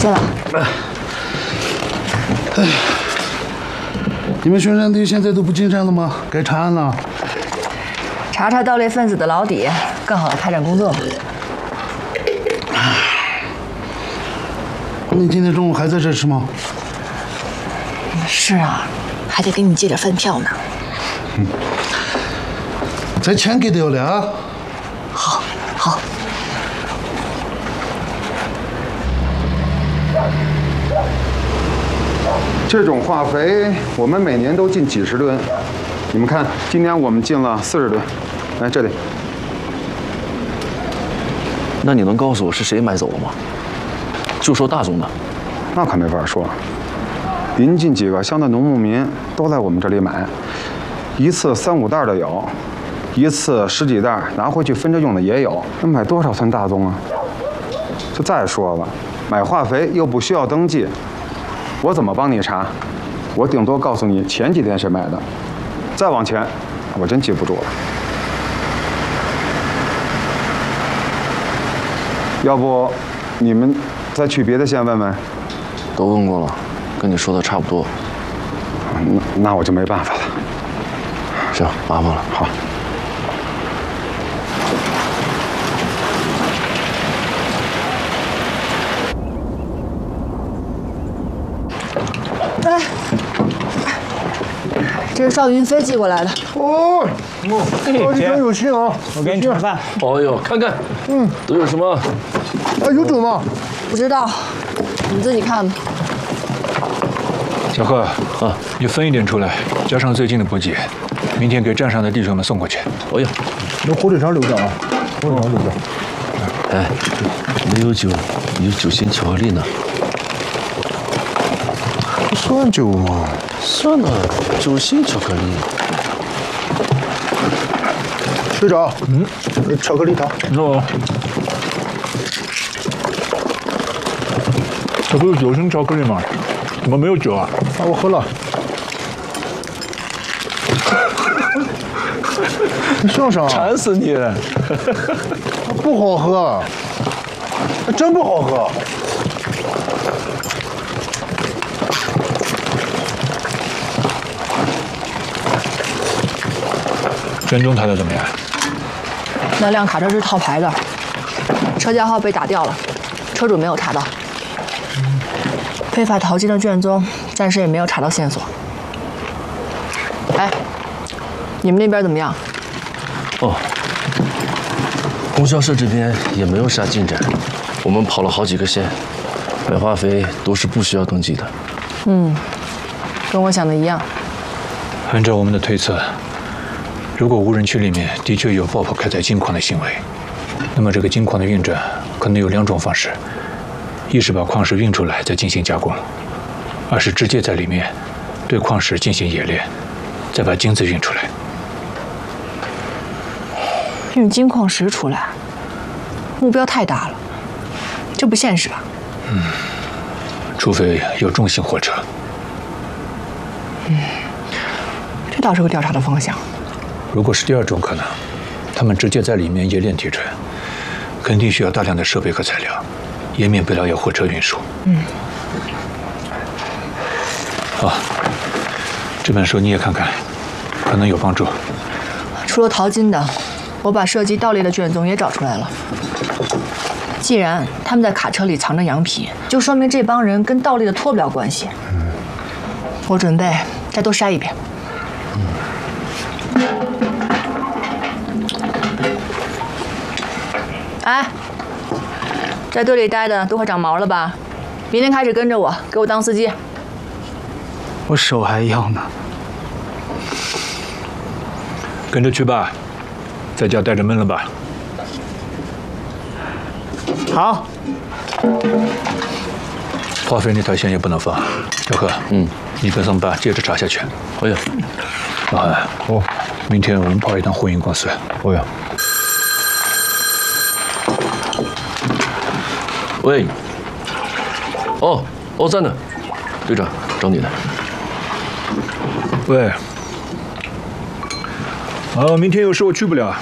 谢了。 哎，你们巡山队现在都不进山了吗？该查案了。 查查盗猎分子的老底，更好的开展工作。 你今天中午还在这吃吗？ 是啊，还得给你借点饭票呢。 咱钱给掉了啊。 好，好。 这种化肥我们每年都进几十吨，你们看，今年我们进了40吨。来这里。 那你能告诉我是谁买走了吗？就说大宗的。 那可没法说。临近几个乡的农牧民都在我们这里买，一次3、5袋的有，一次10几袋拿回去分着用的也有。那买多少算大宗啊？就再说了，买化肥又不需要登记，我怎么帮你查？我顶多告诉你前几天谁买的，再往前，我真记不住了。要不，你们再去别的县问问。 都问过了，跟你说的差不多。 那我就没办法了。 行，麻烦了。 好。 哎，这是邵云飞寄过来的。 哦，高医生有信啊！ 我给你吃饭。 哦呦，看看，都有什么？ 啊，有酒吗？ 不知道，你自己看吧。 小贺啊，你分一点出来，加上最近的补给，明天给站上的弟兄们送过去。 哎呀， 那火腿肠留着啊，火腿肠留着。 哎，没有酒，有酒心巧克力呢。 不算酒吗？ 算了，酒心巧克力。 队长，巧克力糖。 哦。这不是酒心巧克力吗？怎么没有酒啊？ 啊，我喝了。你笑啥？ 馋死你！ 不好喝，真不好喝。 跟踪他的怎么样？ 那辆卡车是套牌的，车架号被打掉了，车主没有查到。非法淘金的卷宗暂时也没有查到线索。哎，你们那边怎么样？ 哦，供销社这边也没有啥进展，我们跑了好几个县，买化肥都是不需要登记的。 跟我想的一样。 按照我们的推测，如果无人区里面的确有爆破开采金矿的行为，那么这个金矿的运转可能有2种方式：一是把矿石运出来再进行加工，二是直接在里面对矿石进行冶炼，再把金子运出来。 运金矿石出来，目标太大了，这不现实吧？ 除非有重型货车。 这倒是个调查的方向。 如果是第2种可能，他们直接在里面冶炼提纯，肯定需要大量的设备和材料，也免不了有货车运输。好，这本书你也看看，可能有帮助。 除了淘金的，我把涉及盗猎的卷宗也找出来了。既然他们在卡车里藏着羊皮，就说明这帮人跟盗猎的脱不了关系。我准备再多筛一遍。哎，在队里待的都快长毛了吧？明天开始跟着我，给我当司机。 我手还痒呢。 跟着去吧，在家待着闷了吧？ 好。 化肥那条线也不能放。小贺，你跟桑巴接着查下去。 哎呀， 老韩，明天我们跑一趟货运公司。 哦呀。 喂。哦，在呢，队长找你呢。 喂。明天有事我去不了。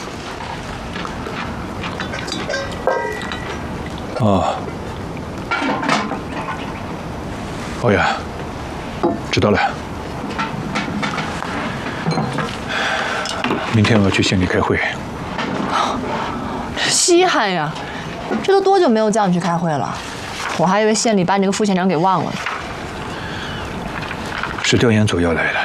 欧阳，知道了。明天我要去县里开会。 稀罕呀！这都多久没有叫你去开会了？我还以为县里把你这个副县长给忘了呢。 是调研组要来的。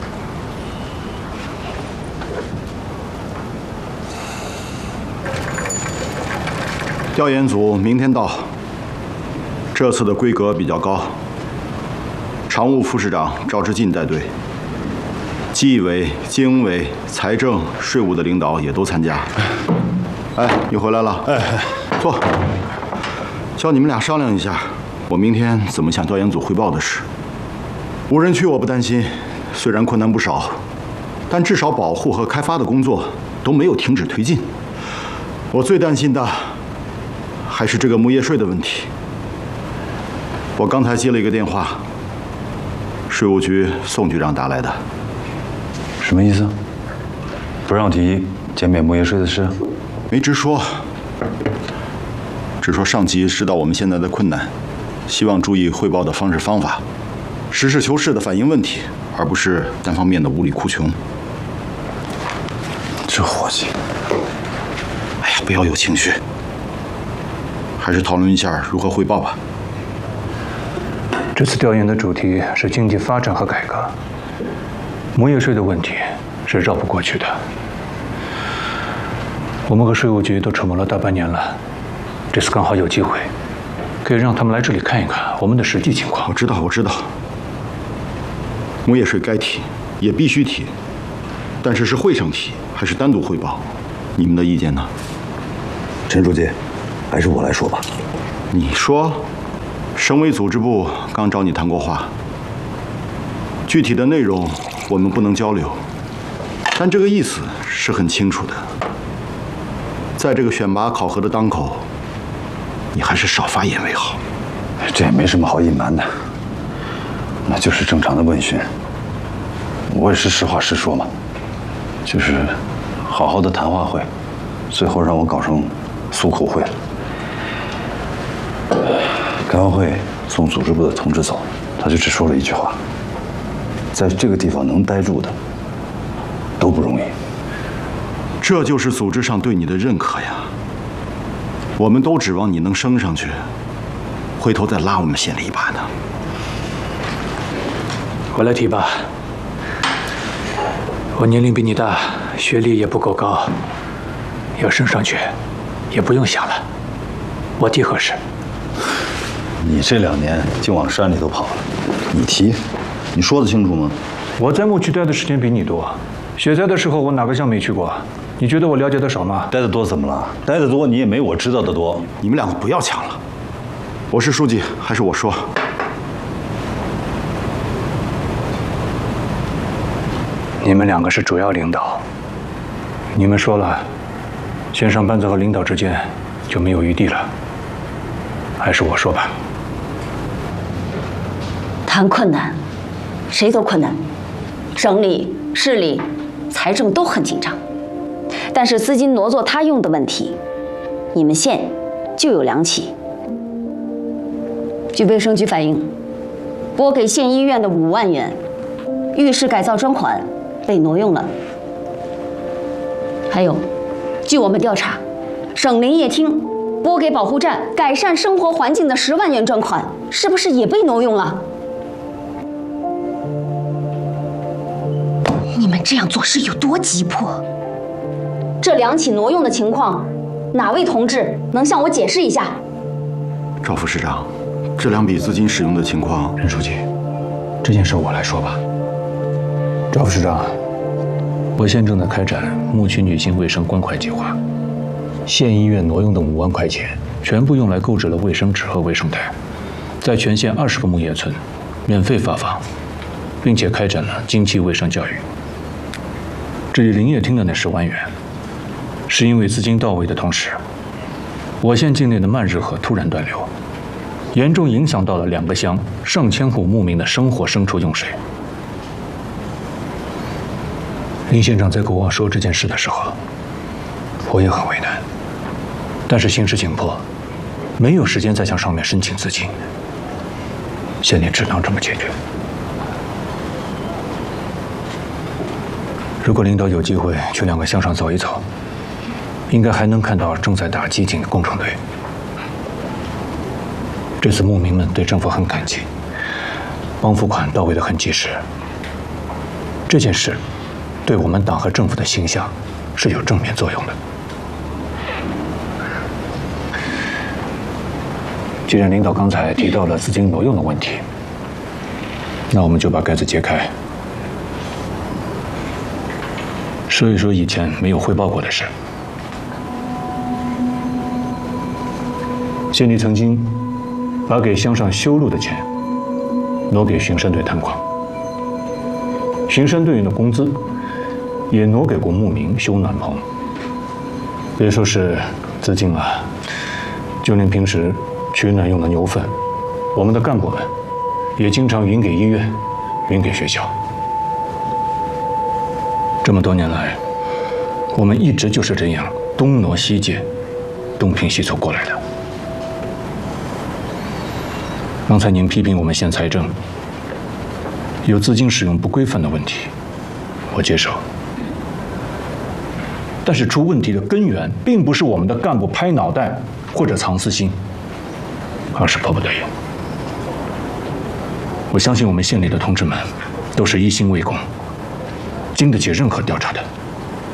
调研组明天到。这次的规格比较高，常务副市长赵志进带队，纪委、经委、财政、税务的领导也都参加。哎，你回来了。哎，坐。叫你们俩商量一下，我明天怎么向调研组汇报的事。无人区我不担心，虽然困难不少，但至少保护和开发的工作都没有停止推进。我最担心的还是这个木业税的问题。我刚才接了一个电话，税务局宋局长打来的。 什么意思？不让提减免木业税的事？ 没直说，只说上级知道我们现在的困难，希望注意汇报的方式方法，实事求是地反映问题，而不是单方面的无理哭穷。 这伙计， 哎呀，不要有情绪，还是讨论一下如何汇报吧。 这次调研的主题是经济发展和改革，木业税的问题是绕不过去的。我们和税务局都筹谋了大半年了，这次刚好有机会，可以让他们来这里看一看我们的实际情况。 我知道，木业税该提，也必须提，但是会上提还是单独汇报？你们的意见呢？ 陈书记，还是我来说吧。 你说。省委组织部刚找你谈过话，具体的内容我们不能交流，但这个意思是很清楚的。在这个选拔考核的当口，你还是少发言为好。 这也没什么好隐瞒的，那就是正常的问询。我也是实话实说嘛，就是好好的谈话会，最后让我搞成诉口会了。开完会送组织部的同志走，他就只说了一句话：在这个地方能待住的都不容易。 这就是组织上对你的认可呀。我们都指望你能升上去，回头再拉我们县里一把呢。 我来提吧。我年龄比你大，学历也不够高，要升上去也不用想了，我提合适。 你这2年竟往山里头跑了，你提，你说得清楚吗？ 我在牧区待的时间比你多，雪灾的时候我哪个乡没去过？你觉得我了解的少吗？ 待得多怎么了？待得多你也没我知道的多。 你们两个不要抢了，我是书记，还是我说？ 你们2个是主要领导，你们说了，县上班子和领导之间就没有余地了，还是我说吧。 谈困难，谁都困难，省里、市里、财政都很紧张。但是资金挪作他用的问题，你们县就有2起。据卫生局反映，拨给县医院的5万元浴室改造专款被挪用了。还有，据我们调查，省林业厅拨给保护站改善生活环境的10万元专款，是不是也被挪用了？你们这样做是有多急迫？这2起挪用的情况，哪位同志能向我解释一下？ 赵副市长，这2笔资金使用的情况， 任书记，这件事我来说吧。赵副市长，我县正在开展牧区女性卫生关怀计划，县医院挪用的5万块钱，全部用来购置了卫生纸和卫生袋，在全县20个牧业村免费发放，并且开展了经期卫生教育。至于林业厅的那10万元，是因为资金到位的同时，我县境内的曼日河突然断流，严重影响到了2个乡上千户牧民的生活牲畜用水。林县长在跟我说这件事的时候，我也很为难，但是形势紧迫，没有时间再向上面申请资金。 县里只能这么解决。如果领导有机会去2个乡上走一走，应该还能看到正在打基井的工程队。这次牧民们对政府很感激，帮付款到位的很及时。这件事对我们党和政府的形象是有正面作用的。既然领导刚才提到了资金挪用的问题，那我们就把盖子揭开，说一说以前没有汇报过的事。县里曾经把给乡上修路的钱挪给巡山队探矿，巡山队员的工资也挪给过牧民修暖棚。别说是资金了，就连平时取暖用的牛粪，我们的干部们也经常匀给医院，匀给学校。这么多年来，我们一直就是这样东挪西借，东拼西凑过来的。刚才您批评我们县财政有资金使用不规范的问题，我接受。但是出问题的根源并不是我们的干部拍脑袋或者藏私心，而是迫不得已。我相信我们县里的同志们都是一心为公，经得起任何调查的。